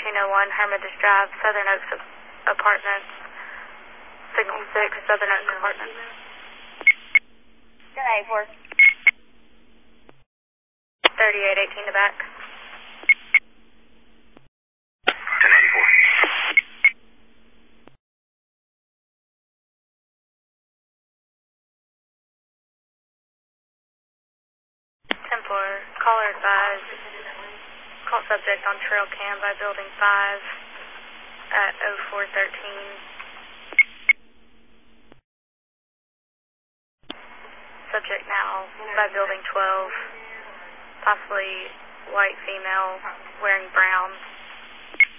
1301 Hermitage Drive, Southern Oaks Apartments. Signal 6, Southern Oaks Apartments. 1084. 3818 to back. 1084. Caller advised. Call subject on trail cam by building 5 at 0413. Subject now by building 12. Possibly white female wearing brown.